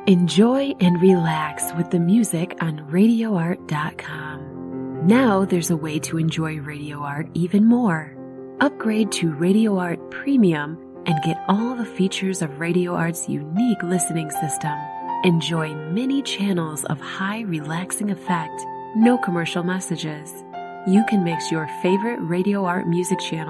Enjoy and relax with the music on RadioArt.com. Now there's a way to enjoy Radio Art even more. Upgrade to Radio Art Premium and get all the features of Radio Art's unique listening system. Enjoy many channels of high relaxing effect, no commercial messages. You can mix your favorite Radio Art music channel